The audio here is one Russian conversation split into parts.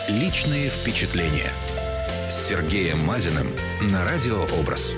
Личные впечатления с Сергеем Мазиным на Радио Образ.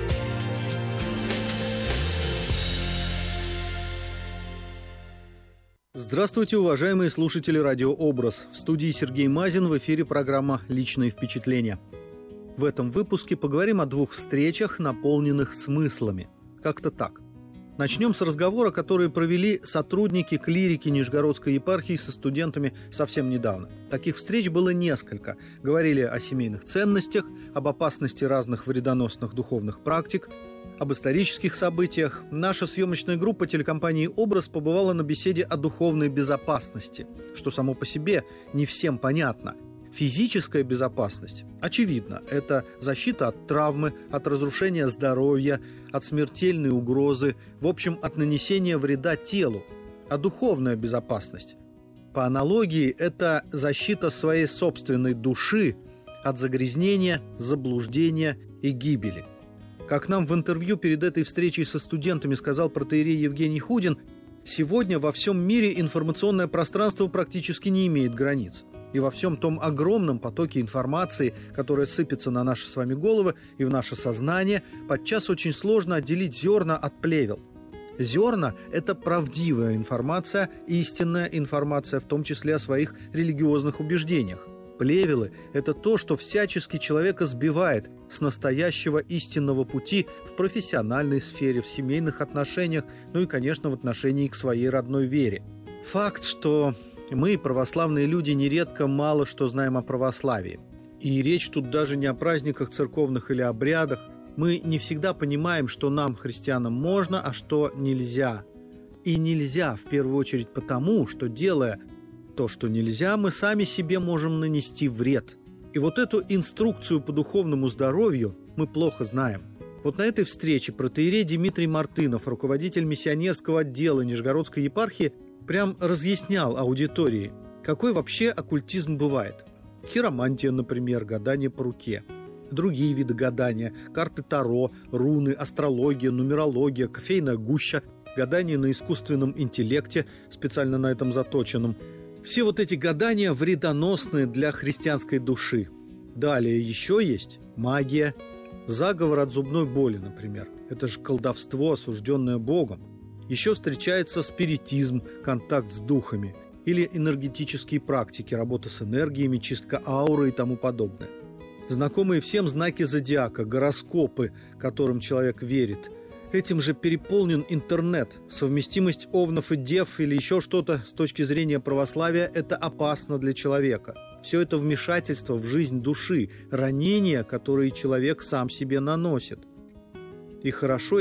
Здравствуйте, уважаемые слушатели Радио Образ. В студии Сергей Мазин, в эфире программа «Личные впечатления». В этом выпуске поговорим о двух встречах, наполненных смыслами. Как-то так. Начнем с разговора, который провели сотрудники клирики Нижегородской епархии со студентами совсем недавно. Таких встреч было несколько. Говорили о семейных ценностях, об опасности разных вредоносных духовных практик, об исторических событиях. Наша съемочная группа телекомпании «Образ» побывала на беседе о духовной безопасности, что само по себе не всем понятно. Физическая безопасность, очевидно, это защита от травмы, от разрушения здоровья, от смертельной угрозы, в общем, от нанесения вреда телу. А духовная безопасность, по аналогии, это защита своей собственной души от загрязнения, заблуждения и гибели. Как нам в интервью перед этой встречей со студентами сказал протоиерей Евгений Худин, сегодня во всем мире информационное пространство практически не имеет границ. И во всем том огромном потоке информации, которая сыпется на наши с вами головы и в наше сознание, подчас очень сложно отделить зерна от плевел. Зерна – это правдивая информация, истинная информация, в том числе о своих религиозных убеждениях. Плевелы – это то, что всячески человека сбивает с настоящего истинного пути в профессиональной сфере, в семейных отношениях, ну и, конечно, в отношении к своей родной вере. Факт, что мы, православные люди, нередко мало что знаем о православии. И речь тут даже не о праздниках церковных или обрядах. Мы не всегда понимаем, что нам, христианам, можно, а что нельзя. И нельзя, в первую очередь, потому, что, делая то, что нельзя, мы сами себе можем нанести вред. И вот эту инструкцию по духовному здоровью мы плохо знаем. Вот на этой встрече протоиерей Дмитрий Мартынов, руководитель миссионерского отдела Нижегородской епархии, прям разъяснял аудитории, какой вообще оккультизм бывает. Хиромантия, например, гадание по руке. Другие виды гадания, карты Таро, руны, астрология, нумерология, кофейная гуща, гадание на искусственном интеллекте, специально на этом заточенном. Все вот эти гадания вредоносны для христианской души. Далее еще есть магия, заговор от зубной боли, например. Это же колдовство, осужденное Богом. Еще встречается спиритизм, контакт с духами, или энергетические практики, работа с энергиями, чистка ауры и тому подобное. Знакомые всем знаки зодиака, гороскопы, которым человек верит. Этим же переполнен интернет. Совместимость овнов и дев или еще что-то с точки зрения православия – это опасно для человека. Все это вмешательство в жизнь души, ранения, которые человек сам себе наносит. И хорошо,